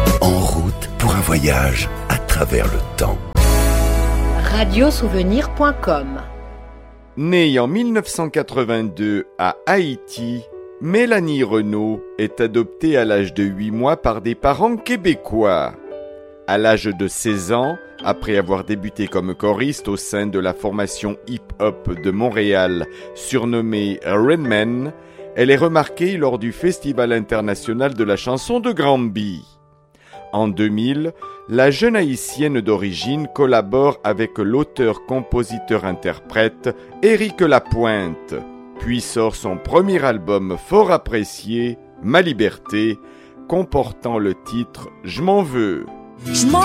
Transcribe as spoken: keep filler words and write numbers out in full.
En route pour un voyage à travers le temps. radio souvenir point com. Née en mille neuf cent quatre-vingt-deux à Haïti, Mélanie Renaud est adoptée à l'âge de huit mois par des parents québécois. À l'âge de seize ans, après avoir débuté comme choriste au sein de la formation hip-hop de Montréal, surnommée Redman, elle est remarquée lors du Festival international de la chanson de Granby. En deux mille, la jeune haïtienne d'origine collabore avec l'auteur-compositeur-interprète Éric Lapointe, puis sort son premier album fort apprécié, Ma Liberté, comportant le titre « Je m'en veux ».